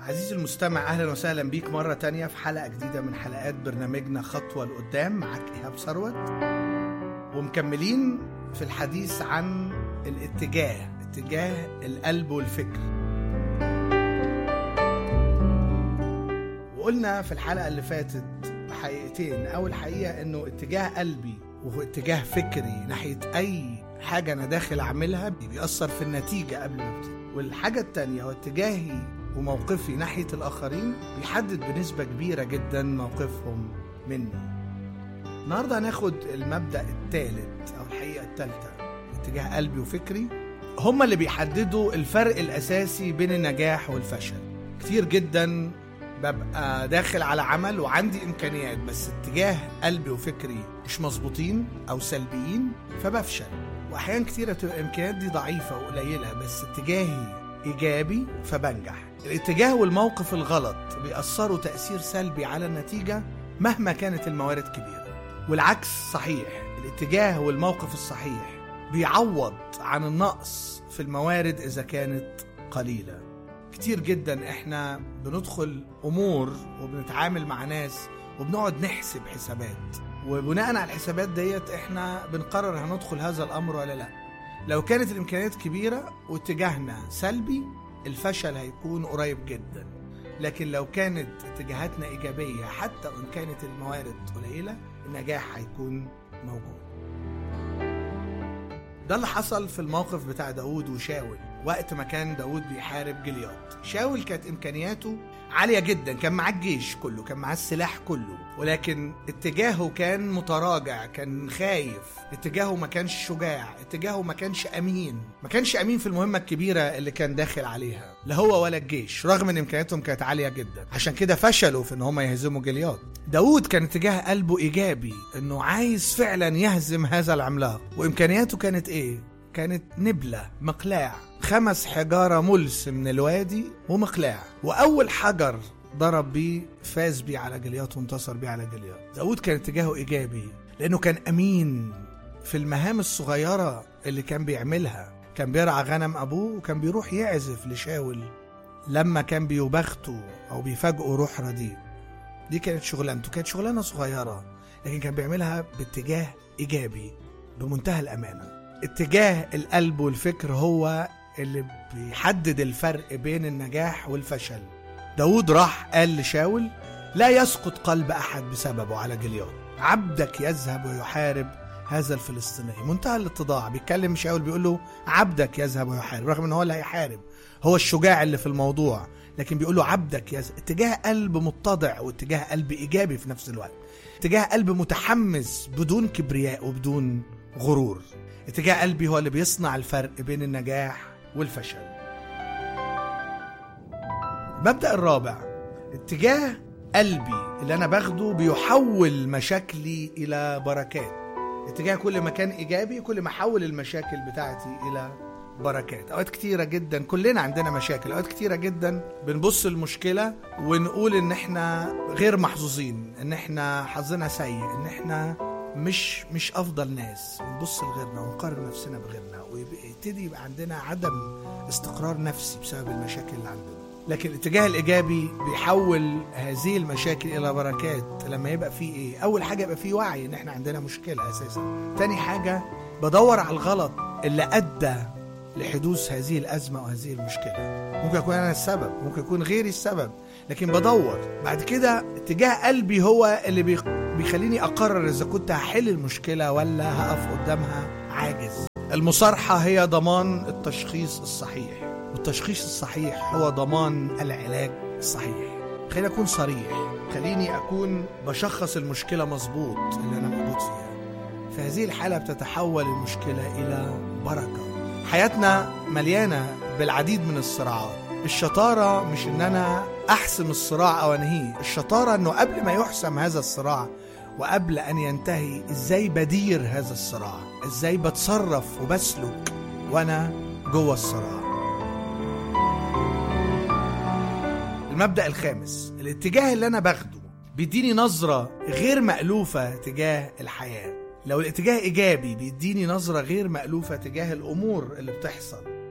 عزيزي المستمع، أهلا وسهلا بيك مرة تانية في حلقة جديدة من حلقات برنامجنا خطوة لقدام. معك إيهاب ثروت، ومكملين في الحديث عن اتجاه القلب والفكر. وقلنا في الحلقة اللي فاتت حقيقتين. أول حقيقة إنه اتجاه قلبي وهو اتجاه فكري ناحية أي حاجة أنا داخل أعملها بيأثر في النتيجة قبل ما ابتدي. والحاجة التانية هو اتجاهي وموقفي ناحية الآخرين بيحدد بنسبة كبيرة جدا موقفهم مني. النهاردة هناخد المبدأ الثالث أو الحقيقة الثالثة، اتجاه قلبي وفكري، هما اللي بيحددوا الفرق الأساسي بين النجاح والفشل. كتير جدا ببقى داخل على عمل وعندي إمكانيات، بس اتجاه قلبي وفكري مش مظبوطين أو سلبيين فبفشل. وأحيان كتيرة تبقى الإمكانيات دي ضعيفة وقليلة بس اتجاهي إيجابي فبنجح. الاتجاه والموقف الغلط بيأثروا تأثير سلبي على النتيجة مهما كانت الموارد كبيرة، والعكس صحيح. الاتجاه والموقف الصحيح بيعوض عن النقص في الموارد إذا كانت قليلة. كتير جدا احنا بندخل أمور وبنتعامل مع ناس وبنقعد نحسب حسابات، وبناء على الحسابات ديت احنا بنقرر هندخل هذا الأمر ولا لا. لو كانت الإمكانيات كبيرة واتجاهنا سلبي الفشل هيكون قريب جدا، لكن لو كانت اتجاهاتنا إيجابية حتى وإن كانت الموارد قليلة النجاح هيكون موجود. ده اللي حصل في الموقف بتاع داود وشاول وقت ما كان داود بيحارب جليات. شاول كانت إمكانياته عالية جدا، كان معاه الجيش كله، كان معاه السلاح كله، ولكن اتجاهه كان متراجع، كان خايف، اتجاهه ما كانش شجاع، اتجاهه ما كانش أمين في المهمة الكبيرة اللي كان داخل عليها، لا هو ولا الجيش، رغم ان إمكانياتهم كانت عالية جدا. عشان كده فشلوا في ان هم يهزموا جليات. داود كان اتجاه قلبه إيجابي، انه عايز فعلا يهزم هذا العملاق، وإمكانياته كانت ايه؟ كانت نبلة، مقلاع، 5 حجارة ملس من الوادي ومقلاع، وأول حجر ضرب بيه فاز بيه على جليات وانتصر بيه على جليات. داود كان اتجاهه إيجابي لأنه كان أمين في المهام الصغيرة اللي كان بيعملها. كان بيرعى غنم أبوه وكان بيروح يعزف لشاول لما كان بيبخته أو بيفاجئه روح رديء. دي كانت شغلانته، كانت شغلانة صغيرة لكن كان بيعملها باتجاه إيجابي بمنتهى الأمانة. اتجاه القلب والفكر هو اللي بيحدد الفرق بين النجاح والفشل. داود راح قال لشاول: لا يسقط قلب أحد بسببه على جليات، عبدك يذهب ويحارب هذا الفلسطيني. منتهى الاتضاع، بيتكلم شاول بيقول له عبدك يذهب ويحارب، رغم ان هو اللي هيحارب، هو الشجاع اللي في الموضوع، لكن بيقول له عبدك يذهب. اتجاه قلب متضع واتجاه قلب إيجابي في نفس الوقت، اتجاه قلب متحمس بدون كبرياء وبدون غرور. اتجاه قلبي هو اللي بيصنع الفرق بين النجاح والفشل. المبدأ الرابع، اتجاه قلبي اللي أنا باخده بيحول مشاكلي إلى بركات. اتجاه كل ما كان إيجابي كل ما حول المشاكل بتاعتي إلى بركات. أوقات كتيرة جدا كلنا عندنا مشاكل، أوقات كتيرة جدا بنبص المشكلة ونقول إن احنا غير محظوظين، إن احنا حظنا سيء، إن احنا مش أفضل ناس، ونبص لغيرنا ونقارن نفسنا بغيرنا، ويبتدي يبقى عندنا عدم استقرار نفسي بسبب المشاكل اللي عندنا. لكن الاتجاه الإيجابي بيحول هذه المشاكل إلى بركات. لما يبقى فيه إيه؟ أول حاجة يبقى فيه وعي إن إحنا عندنا مشكلة أساسا. تاني حاجة بدور على الغلط اللي أدى لحدوث هذه الأزمة وهذه المشكلة. ممكن أكون أنا السبب، ممكن يكون غيري السبب، لكن بدور. بعد كده اتجاه قلبي هو اللي بيخليني أقرر إذا كنت هحل المشكلة ولا هقف قدامها عاجز. المصارحة هي ضمان التشخيص الصحيح، والتشخيص الصحيح هو ضمان العلاج الصحيح. خليني أكون صريح، خليني أكون بشخص المشكلة مظبوط اللي أنا موجود فيها. في هذه الحالة بتتحول المشكلة إلى بركة. حياتنا مليانة بالعديد من الصراعات. الشطارة مش إن أنا أحسم الصراع أو أنهيه، الشطارة إنه قبل ما يحسم هذا الصراع وقبل أن ينتهي إزاي بدير هذا الصراع، إزاي بتصرف وبسلك وأنا جوه الصراع. المبدأ الخامس، الاتجاه اللي أنا باخده بيديني نظرة غير مألوفة تجاه الحياة. لو الاتجاه إيجابي بيديني نظرة غير مألوفة تجاه الأمور اللي بتحصل.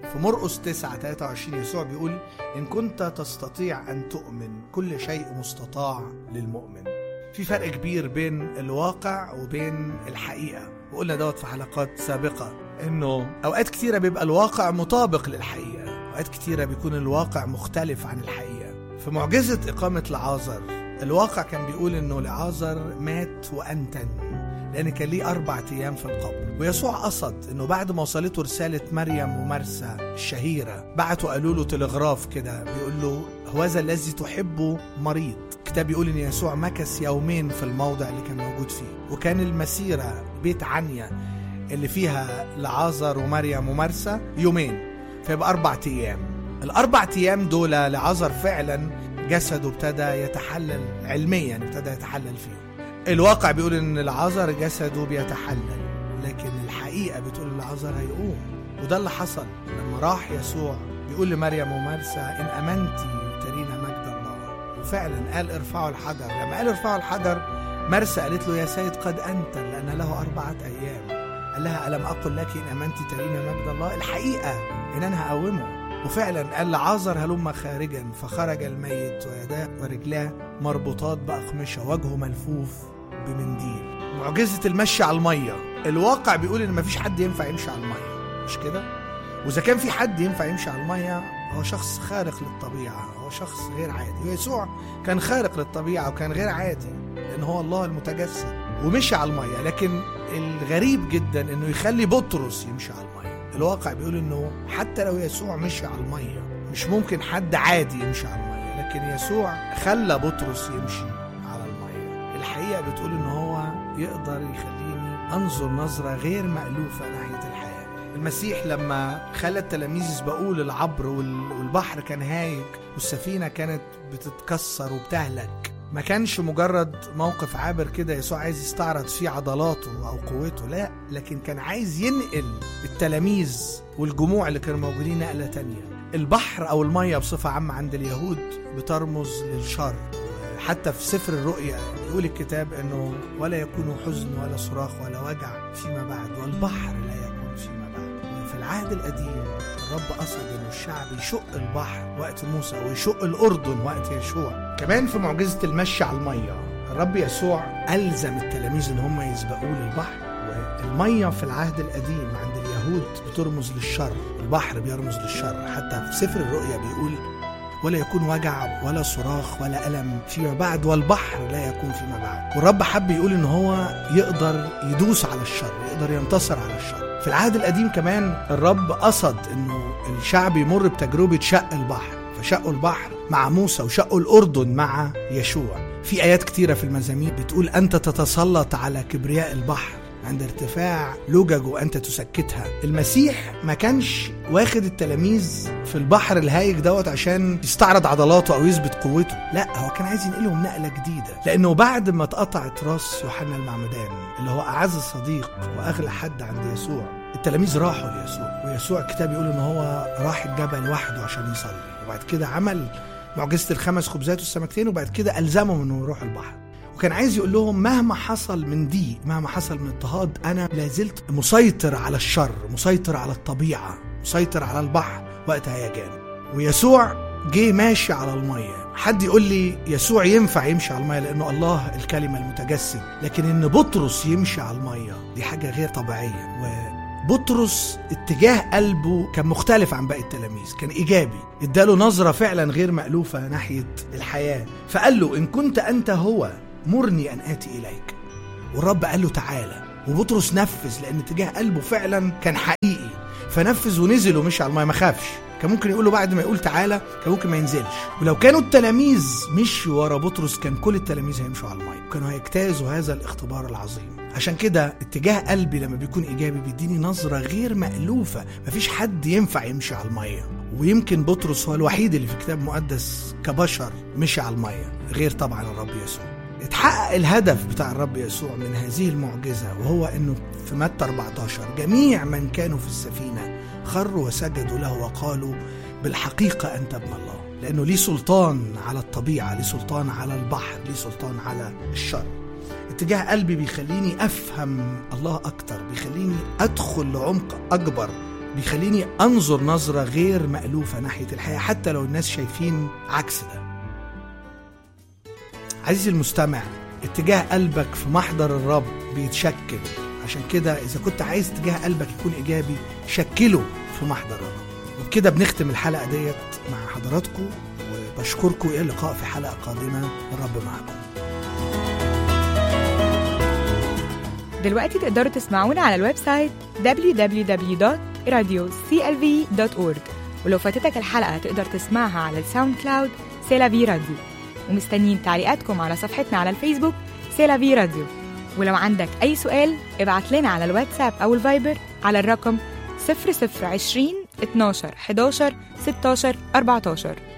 في مرقس 9:23 يسوع بيقول إن كنت تستطيع أن تؤمن كل شيء مستطاع للمؤمن. في فرق كبير بين الواقع وبين الحقيقة، وقلنا دوت في حلقات سابقة إنه أوقات كتيرة بيبقى الواقع مطابق للحقيقة، أوقات كتيرة بيكون الواقع مختلف عن الحقيقة. في معجزة إقامة لعازر الواقع كان بيقول إنه لعازر مات وأنتن، لأن كان ليه 4 أيام في القبر. ويسوع قصد إنه بعد ما وصلته رسالة مريم ومرسى الشهيرة بعتوا قالوا له تلغراف كده بيقول له هوذا الذي تحبه مريض. الكتاب بيقول إن يسوع مكث يومين في الموضع اللي كان موجود فيه، وكان المسيرة بيت عنيا اللي فيها لعازر ومريم ومرسى يومين، فيبقى 4 أيام. ال4 أيام دول لعازر فعلا جسده ابتدى يتحلل علميا، ابتدى يتحلل فيه. الواقع بيقول ان لعازر جسده بيتحلل، لكن الحقيقة بتقول ان لعازر هيقوم. وده اللي حصل لما راح يسوع بيقول لمريم ومرسى إن أمنتي ترينا مجد الله. وفعلا قال ارفعوا الحجر. لما قال ارفعوا الحجر مرسى قالت له يا سيد قد أنت، لأن له 4 أيام. قال لها ألم أقل لك إن أمنتي ترينا مجد الله؟ الحقيقة إن أنا هقومه. وفعلا قال لعازر هلم خارجا، فخرج الميت ويداه ورجلاه مربوطات بأقمشة، وجهه ملفوف بمنديل. معجزة المشي على المية، الواقع بيقول إن مفيش حد ينفع يمشي على المية، مش كده؟ وإذا كان في حد ينفع يمشي على المية هو شخص خارق للطبيعة، هو شخص غير عادي. ويسوع كان خارق للطبيعة وكان غير عادي لأن هو الله المتجسد ومشي على المية. لكن الغريب جدا إنه يخلي بطرس يمشي على المية. الواقع بيقول إنه حتى لو يسوع مشي على المية مش ممكن حد عادي يمشي على المية، لكن يسوع خلى بطرس يمشي على المية. الحقيقة بتقول إنه هو يقدر يخليني أنظر نظرة غير مألوفة ناحية الحياة. المسيح لما خلى التلاميذ يسبقوه للعبر والبحر كان هايج والسفينة كانت بتتكسر وبتهلك، ما كانش مجرد موقف عابر كده يسوع عايز يستعرض فيه عضلاته أو قوته، لا، لكن كان عايز ينقل التلاميذ والجموع اللي كانوا موجودين نقلة تانية. البحر أو المية بصفة عامة عند اليهود بترمز للشر. حتى في سفر الرؤيا يقول الكتاب أنه ولا يكون حزن ولا صراخ ولا وجع فيما بعد، والبحر لا يكون فيما بعد. وفي العهد القديم الرب قصد أنه الشعب يشق البحر وقت موسى ويشق الأردن وقت يشوع. كمان في معجزة المشي على المية الرب يسوع ألزم التلاميذ أن هم يسبقوه للبحر. والمية في العهد القديم عند اليهود بترمز للشر، البحر بيرمز للشر. حتى في سفر الرؤيا بيقول ولا يكون وجع ولا صراخ ولا ألم فيما بعد، والبحر لا يكون فيما بعد. والرب حب يقول إن هو يقدر يدوس على الشر، يقدر ينتصر على الشر. في العهد القديم كمان الرب قصد إنه الشعب يمر بتجربة شق البحر، فشقوا البحر مع موسى وشقوا الأردن مع يشوع. في آيات كتيرة في المزامير بتقول أنت تتسلط على كبرياء البحر عند ارتفاع لجج وأنت تسكتها. المسيح ما كانش واخد التلاميذ في البحر الهايج دوت عشان يستعرض عضلاته أو يثبت قوته، لا، هو كان عايز ينقلهم نقلة جديدة. لأنه بعد ما اتقطعت راس يوحنا المعمدان اللي هو أعز صديق وأغلى حد عند يسوع، التلاميذ راحوا ليسوع، ويسوع الكتاب يقول إن هو راح الجبل وحده عشان يصلي، وبعد كده عمل معجزة ال5 خبزات والسمكتين، وبعد كده ألزمهم إنه يروح البحر. وكان عايز يقول لهم مهما حصل من ضيق، مهما حصل من اضطهاد، أنا لازلت مسيطر على الشر، مسيطر على الطبيعة، مسيطر على البحر وقت هيجان. ويسوع جه ماشي على المية. حد يقول لي يسوع ينفع يمشي على المية لأنه الله الكلمة المتجسد، لكن إن بطرس يمشي على المية دي حاجة غير طبيعية. وبطرس اتجاه قلبه كان مختلف عن باقي التلاميذ، كان إيجابي، اداله نظرة فعلا غير مألوفة ناحية الحياة. فقال له إن كنت أنت هو مرني أن آتي إليك. والرب قال له تعالى. وبطرس نفذ لأن اتجاه قلبه فعلا كان حقيقي، فنفذ ونزل ومشي على المية، ما خافش. كان ممكن يقول له بعد ما يقول تعالى كان ممكن ما ينزلش. ولو كانوا التلاميذ مشوا ورا بطرس كان كل التلاميذ هيمشوا على المية، كانوا هيجتازوا هذا الاختبار العظيم. عشان كده اتجاه قلبي لما بيكون إيجابي بيديني نظرة غير مألوفة. مفيش حد ينفع يمشي على المية، ويمكن بطرس هو الوحيد اللي في كتاب مقدس كبشر مشي على المية، غير طبعا الرب يسوع. اتحقق الهدف بتاع الرب يسوع من هذه المعجزة، وهو انه في متى 14 جميع من كانوا في السفينة خروا وسجدوا له وقالوا بالحقيقة أنت ابن الله. لأنه ليه سلطان على الطبيعة، ليه سلطان على البحر، ليه سلطان على الشر. اتجاه قلبي بيخليني أفهم الله أكتر، بيخليني أدخل لعمق أكبر بيخليني أنظر نظرة غير مألوفة ناحية الحياة حتى لو الناس شايفين عكس ده. عزيزي المستمع، اتجاه قلبك في محضر الرب بيتشكل. عشان كده إذا كنت عايز اتجاه قلبك يكون إيجابي، شكله في محضر الرب. وبكده بنختم الحلقة ديت مع حضراتكم، وبشكركم. إلى اللقاء في حلقة قادمة، الرب معكم. دلوقتي تقدروا تسمعونا على الويب سايت www.radioclv.org، ولو فاتتك الحلقة تقدر تسمعها على الساوند كلاود سيلافي راديو. ومستنيين تعليقاتكم على صفحتنا على الفيسبوك سيلافي راديو. ولو عندك أي سؤال ابعت لنا على الواتساب أو الفايبر على الرقم 0020 12 11 16 14.